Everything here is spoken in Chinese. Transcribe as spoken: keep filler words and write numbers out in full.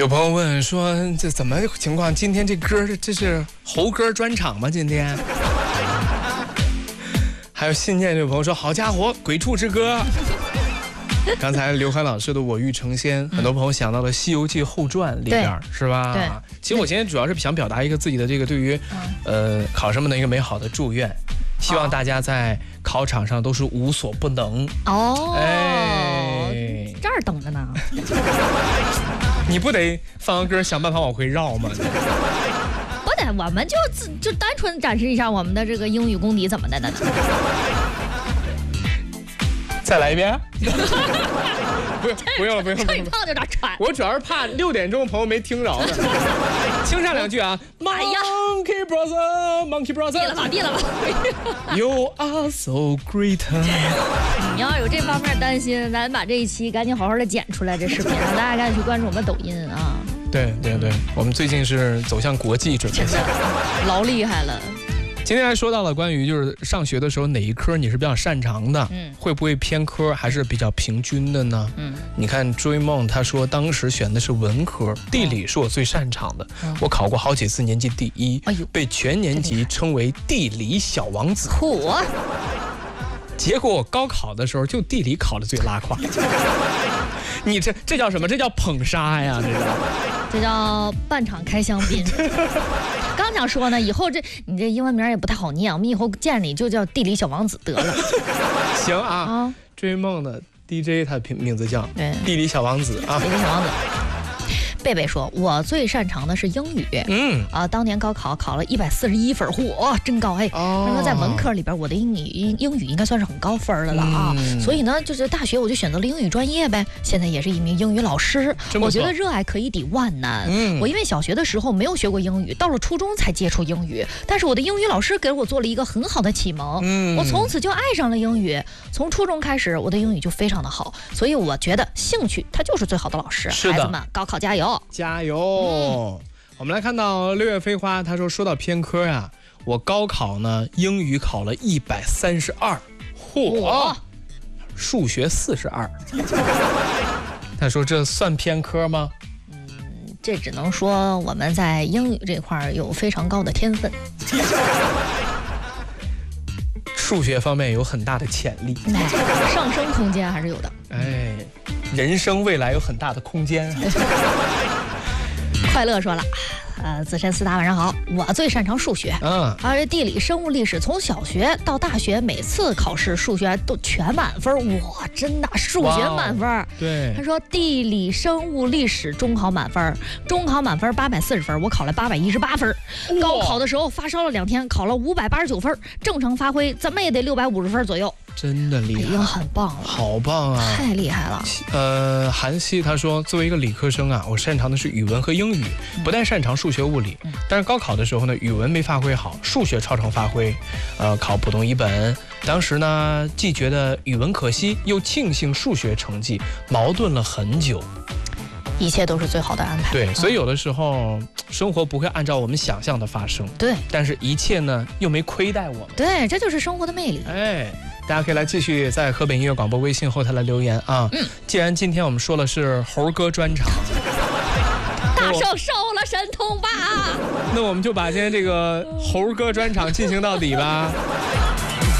有朋友问说，这怎么情况？今天这歌这是猴歌专场吗？今天？还有信念这位朋友说，好家伙，鬼畜之歌。刚才刘涵老师的《我欲成仙》，很多朋友想到了《西游记后传》里边，是吧？ 对。 其实我今天主要是想表达一个自己的这个对于，呃，考生们的一个美好的祝愿，希望大家在考场上都是无所不能。 哦。 哎， 这儿等着呢。 你不得放完歌想办法往回绕吗？ 不得，我们就自就单纯展示一下我们的这个英语功底怎么的呢？ 再来一遍。不用不用了不用了， 这一胖就有点喘。 我主要是怕六点钟朋友没听着呢。轻唱两句啊。 哎呀 ，Monkey brother, Monkey brother。 闭了吧，闭了吧。 You are so great。 你要有这方面担心，咱把这一期赶紧好好的剪出来这视频，让大家赶紧去关注我们抖音啊。 对对对，我们最近是走向国际准备， 老厉害了。 今天还说到了关于就是上学的时候哪一科你是比较擅长的，嗯，会不会偏科还是比较平均的呢？嗯，你看追梦他说当时选的是文科，地理是我最擅长的，嗯、我考过好几次年级第一，哎、被全年级称为地理小王子。 嚯！ 结果我高考的时候就地理考得最拉胯。你这这叫什么？这叫捧杀呀！这叫这叫半场开香槟。刚想说呢，以后这你这英文名也不太好念，我们以后见你就叫地理小王子得了。 行啊，啊追梦的 D J 他的名字叫地理小王子啊， 地理小王子。贝贝说：“我最擅长的是英语，嗯啊，当年高考考了一百四十一分，嚯，真高哎！哦、他说在文科里边，我的英语英语应该算是很高分的了啊，嗯、所以呢，就是大学我就选择了英语专业呗。现在也是一名英语老师，我觉得热爱可以抵万难。嗯、我因为小学的时候没有学过英语，到了初中才接触英语，但是我的英语老师给我做了一个很好的启蒙，嗯、我从此就爱上了英语。从初中开始，我的英语就非常的好，所以我觉得兴趣它就是最好的老师。孩子们，高考加油！” 加油！嗯、我们来看到六月飞花，他说说到偏科呀、啊，我高考呢英语考了一百三十二，嚯，数学四十二。他说这算偏科吗？ 嗯，这只能说我们在英语这块有非常高的天分。 数学方面有很大的潜力， 上升空间还是有的。 哎，人生未来有很大的空间。 快乐说了，呃，资深四大晚上好，我最擅长数学，嗯，而地理、生物、历史，从小学到大学，每次考试数学都全满分，哇，真的数学满分。 对， 他说地理、生物、历史中考满分，中考满分八百四十分，我考了八百一十八分。高考的时候发烧了两天，考了五百八十九分，正常发挥怎么也得六百五十分左右。 真的厉害， 已经很棒了， 好棒啊， 太厉害了。 呃，韩熙他说，作为一个理科生啊，我擅长的是语文和英语，不但擅长数学物理，嗯、但是高考的时候呢，语文没发挥好，数学超常发挥，呃，考普通一本。当时呢，既觉得语文可惜，又庆幸数学成绩，矛盾了很久。 一切都是最好的安排。 对，所以有的时候、嗯、生活不会按照我们想象的发生。 对， 但是一切呢又没亏待我们。 对，这就是生活的魅力。 哎。大家可以来继续在河北音乐广播微信后台来留言啊！嗯，既然今天我们说的是猴哥专场， 大圣收了神通吧， 那我们就把今天这个猴哥专场进行到底吧。